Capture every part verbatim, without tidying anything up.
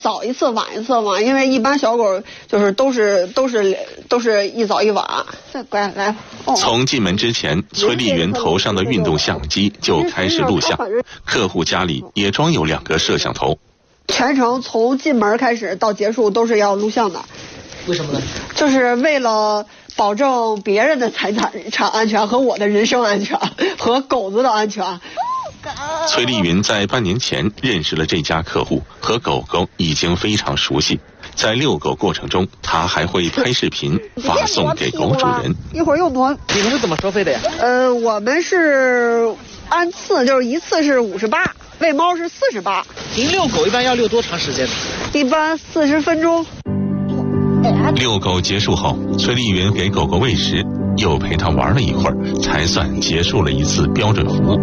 早一次晚一次嘛，因为一般小狗就是都是都是都是一早一晚。再乖来。哦、 从进门之前，崔丽云头上的运动相机就开始录像，客户家里也装有两个摄像头。 全程从进门开始到结束都是要录像的。 为什么呢？ 就是为了保证别人的财产安全和我的人身安全和狗子的安全。 崔丽云在半年前认识了这家客户，和狗狗已经非常熟悉。在遛狗过程中，她还会拍视频发送给狗主人。 一会儿又挪。 你们是怎么收费的呀？ 呃，我们是按次，就是一次是五十八，喂猫是四十八。 您遛狗一般要遛多长时间呢？ 一般四十分钟。 遛狗结束后，崔丽云给狗狗喂食，又陪它玩了一会儿，才算结束了一次标准服务。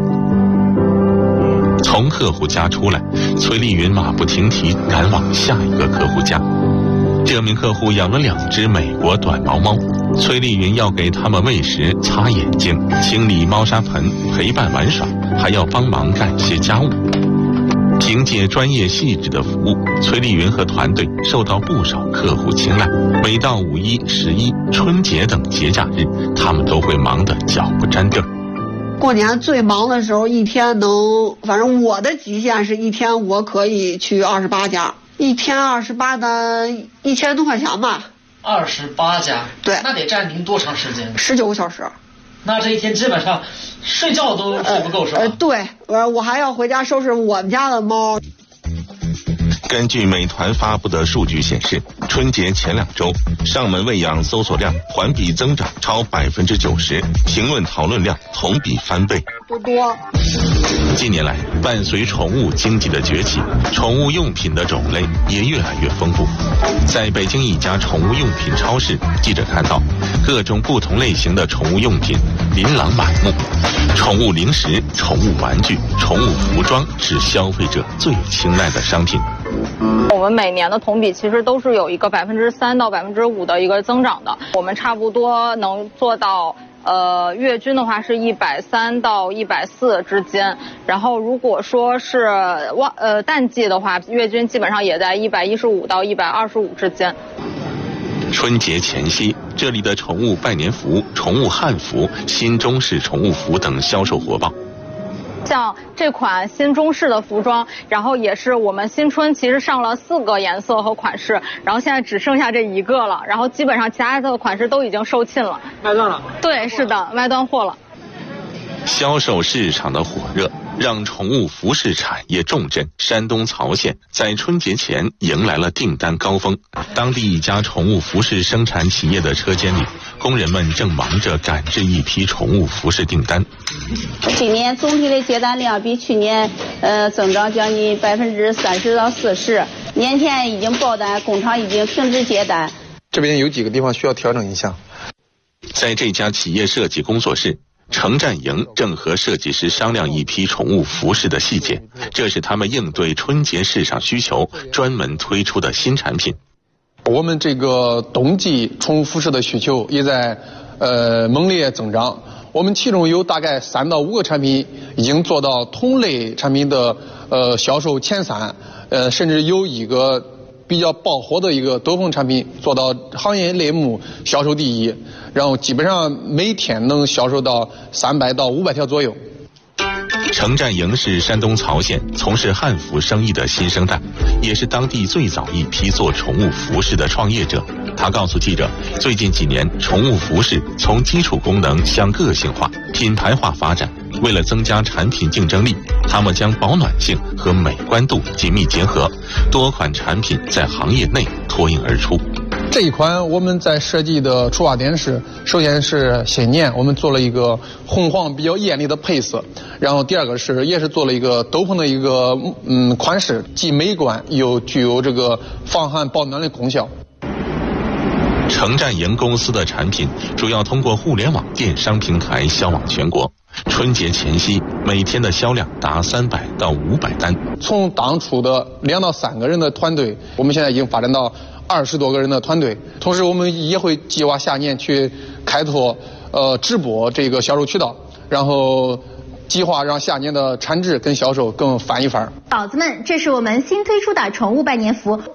从客户家出来，崔丽云马不停蹄赶往下一个客户家。这名客户养了两只美国短毛猫，崔丽云要给它们喂食、擦眼睛、清理猫砂盆、陪伴玩耍，还要帮忙干些家务。凭借专业细致的服务，崔丽云和团队受到不少客户青睐。每到五一、十一、春节等节假日，他们都会忙得脚不沾地儿。 过年最忙的时候，一天能，反正我的极限是一天我可以去二十八家，一天二十八单，一千多块钱吧。 二十八家， 对， 那得占您多长时间？ 十九个小时。 那这一天基本上睡觉都睡不够是吧？ 呃，对，我我还要回家收拾我们家的猫。 根据美团发布的数据显示，春节前两周上门喂养搜索量环比增长超百分之九十，评论讨论量同比翻倍。 多多。 近年来，伴随宠物经济的崛起，宠物用品的种类也越来越丰富。在北京一家宠物用品超市，记者看到各种不同类型的宠物用品琳琅满目，宠物零食、宠物玩具、宠物服装是消费者最青睐的商品。 我们每年的同比其实都是有一个百分之三到百分之五的一个增长的，我们差不多能做到呃月均的话是一百三到一百四之间，然后如果说是旺呃淡季的话，月均基本上也在一百一十五到一百二十五之间。 春节前夕，这里的宠物拜年服、宠物汉服、新中式宠物服等销售火爆。 像这款新中式的服装，然后也是我们新春其实上了四个颜色和款式，然后现在只剩下这一个了，然后基本上其他的款式都已经售罄了， 卖断了。 对，是的，卖断货了。 销售市场的火热，让宠物服饰产业重镇山东曹县在春节前迎来了订单高峰。当地一家宠物服饰生产企业的车间里，工人们正忙着赶制一批宠物服饰订单。 今年总体的接单量比去年呃增长将近百分之三十到四十，年前已经爆单，工厂已经停止接单。 这边有几个地方需要调整一下。 在这家企业设计工作室，程占营正和设计师商量一批宠物服饰的细节，这是他们应对春节市场需求专门推出的新产品。 我们这个冬季宠物服饰的需求也在呃猛烈增长，我们其中有大概三到五个产品已经做到同类产品的呃销售前三，呃甚至有一个比较爆火的一个斗篷产品做到行业类目销售第一，然后基本上每天能销售到三百到五百条左右。 程占营是山东曹县从事汉服生意的新生代，也是当地最早一批做宠物服饰的创业者。他告诉记者，最近几年宠物服饰从基础功能向个性化、品牌化发展，为了增加产品竞争力，他们将保暖性和美观度紧密结合，多款产品在行业内脱颖而出。 这一款我们在设计的出发点是，首先是新年，我们做了一个红黄比较艳丽的配色，然后第二个是也是做了一个斗篷的一个嗯款式，既美观又具有这个防寒保暖的功效。 程占营公司的产品主要通过互联网电商平台销往全国，春节前夕每天的销量达三百到五百单。 从当初的两到三个人的团队，我们现在已经发展到二十多个人的团队，同时我们也会计划下年去开拓呃直播这个销售渠道，然后计划让下年的产值跟销售更翻一番。 宝子们，这是我们新推出的宠物拜年服。